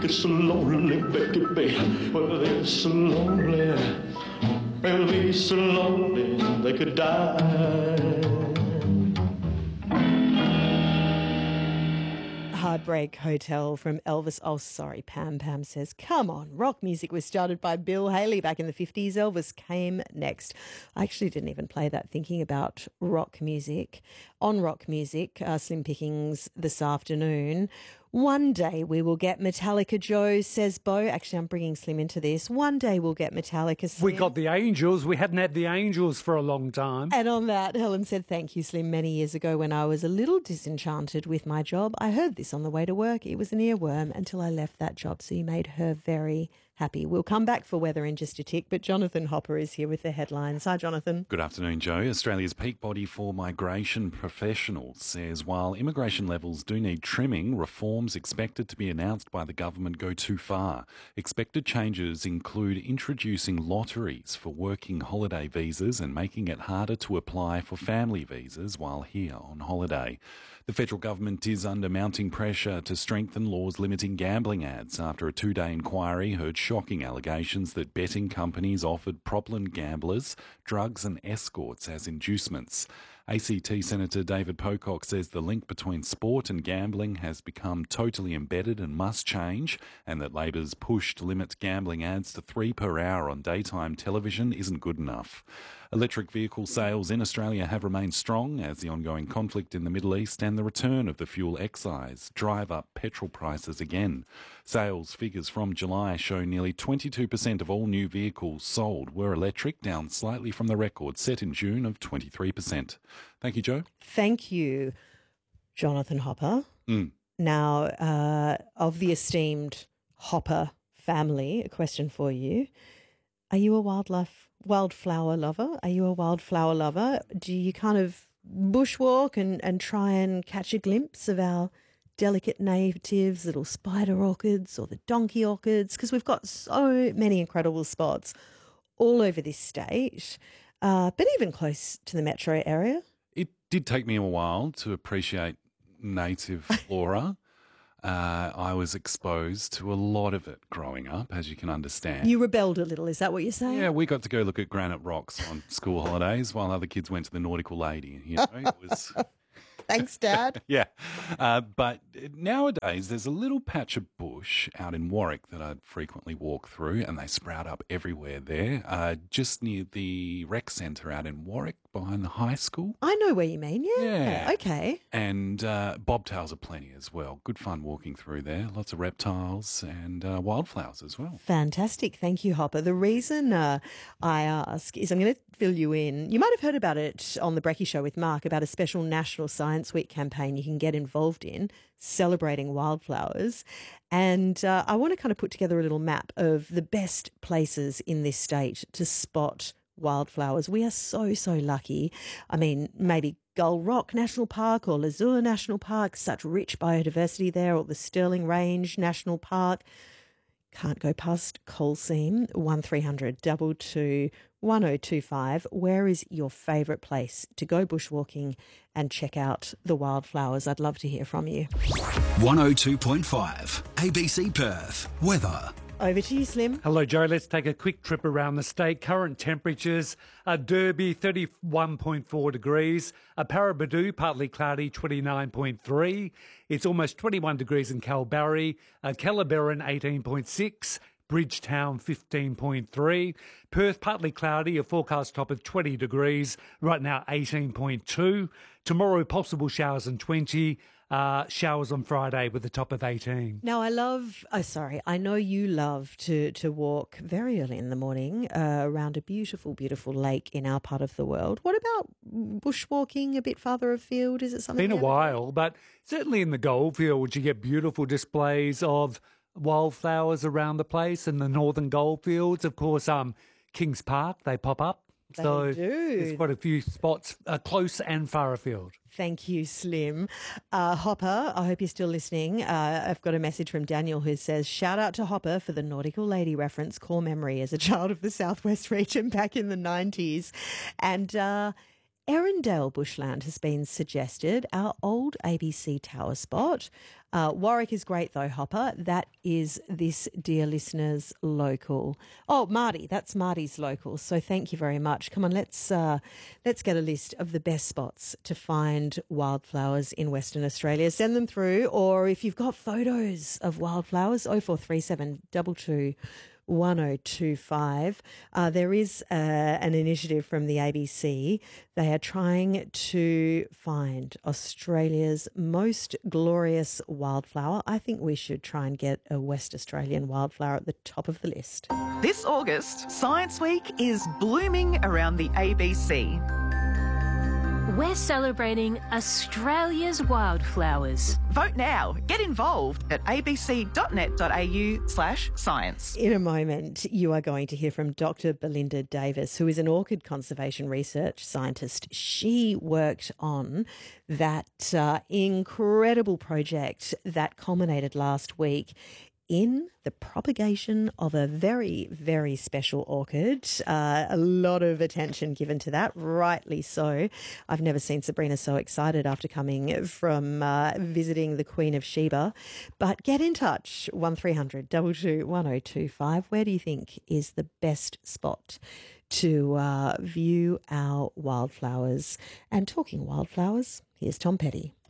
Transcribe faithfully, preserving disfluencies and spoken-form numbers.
it so lonely, baby. Well, they're so lonely. Well, they're so lonely they could die. Heartbreak Hotel from Elvis. Oh, sorry, Pam. Pam says, come on. Rock music was started by Bill Haley back in the fifties. Elvis came next. I actually didn't even play that thinking about rock music. On rock music, uh, Slim Pickings this afternoon. One day we will get Metallica, Joe, says Bo. Actually, I'm bringing Slim into this. One day we'll get Metallica, Slim. We got the Angels. We hadn't had the Angels for a long time. And on that, Helen said, thank you, Slim. Many years ago when I was a little disenchanted with my job, I heard this on the way to work. It was an earworm until I left that job. So you made her very happy. We'll come back for weather in just a tick, but Jonathan Hopper is here with the headlines. Hi, Jonathan. Good afternoon, Joe. Australia's peak body for migration professionals says while immigration levels do need trimming, reforms expected to be announced by the government go too far. Expected changes include introducing lotteries for working holiday visas and making it harder to apply for family visas while here on holiday. The federal government is under mounting pressure to strengthen laws limiting gambling ads after a two-day inquiry heard shocking allegations that betting companies offered problem gamblers drugs and escorts as inducements. A C T Senator David Pocock says the link between sport and gambling has become totally embedded and must change, and that Labor's push to limit gambling ads to three per hour on daytime television isn't good enough. Electric vehicle sales in Australia have remained strong as the ongoing conflict in the Middle East and the return of the fuel excise drive up petrol prices again. Sales figures from July show nearly twenty-two percent of all new vehicles sold were electric, down slightly from the record set in June of twenty-three percent. Thank you, Joe. Thank you, Jonathan Hopper. Mm. Now, uh, of the esteemed Hopper family, a question for you. Are you a wildlife, wildflower lover? Are you a wildflower lover? Do you kind of bushwalk and, and try and catch a glimpse of our delicate natives, little spider orchids or the donkey orchids? Because we've got so many incredible spots all over this state, uh, but even close to the metro area. It did take me a while to appreciate native flora. Uh, I was exposed to a lot of it growing up, as you can understand. You rebelled a little, is that what you're saying? Yeah, we got to go look at granite rocks on school holidays while other kids went to the Nautical Lady. You know, it was... Thanks, Dad. Yeah. Uh, but nowadays, there's a little patch of bush out in Warwick that I'd frequently walk through, and they sprout up everywhere there, uh, just near the rec centre out in Warwick behind the high school. I know where you mean, yeah. Yeah. Okay. And uh, bobtails are plenty as well. Good fun walking through there. Lots of reptiles and uh, wildflowers as well. Fantastic. Thank you, Hopper. The reason uh, I ask is I'm going to fill you in. You might have heard about it on the Brekkie Show with Mark about a special National Science Week campaign you can get involved in, celebrating wildflowers. And uh, I want to kind of put together a little map of the best places in this state to spot wildflowers. We are so, so lucky. I mean, maybe Gull Rock National Park or Lazur National Park, such rich biodiversity there, or the Stirling Range National Park. Can't go past Coal Seam, one three hundred two two one oh two five. Where is your favourite place to go bushwalking and check out the wildflowers? I'd love to hear from you. one oh two point five A B C Perth. Weather. Over to you, Slim. Hello, Joe. Let's take a quick trip around the state. Current temperatures are Derby, thirty-one point four degrees. A Paraburdoo, partly cloudy, twenty-nine point three. It's almost twenty-one degrees in Kalbarri. Uh, Calaberan, eighteen point six. Bridgetown, fifteen point three. Perth, partly cloudy, a forecast top of twenty degrees. Right now, eighteen point two. Tomorrow, possible showers and twenty. Uh, showers on Friday with a top of eighteen. Now, I love, oh, sorry, I know you love to, to walk very early in the morning uh, around a beautiful, beautiful lake in our part of the world. What about bushwalking a bit farther afield? Is it something? Been a you ever while, but certainly in the Goldfields, you get beautiful displays of wildflowers around the place. In the northern Goldfields, of course, um, Kings Park, they pop up. They so do. there's quite a few spots uh, close and far afield. Thank you, Slim. Uh, Hopper, I hope you're still listening. Uh, I've got a message from Daniel who says, shout out to Hopper for the Nautical Lady reference, core memory as a child of the Southwest region back in the nineties. And uh, Erindale bushland has been suggested, our old A B C tower spot. Uh, Warwick is great though, Hopper. That is this dear listener's local. Oh, Marty, that's Marty's local. So thank you very much. Come on, let's uh, let's get a list of the best spots to find wildflowers in Western Australia. Send them through, or if you've got photos of wildflowers, oh four three seven two two one oh two five. Uh, there is uh, an initiative from the A B C. They are trying to find Australia's most glorious wildflower. I think we should try and get a West Australian wildflower at the top of the list. This August, Science Week is blooming around the A B C. We're celebrating Australia's wildflowers. Vote now. Get involved at abc.net.au slash science. In a moment, you are going to hear from Doctor Belinda Davis, who is an orchid conservation research scientist. She worked on that uh, incredible project that culminated last week in the propagation of a very, very special orchid. Uh, a lot of attention given to that, rightly so. I've never seen Sabrina so excited after coming from uh, visiting the Queen of Sheba. But get in touch, one three hundred two two one oh two five. Where do you think is the best spot to uh, view our wildflowers? And talking wildflowers, here's Tom Petty.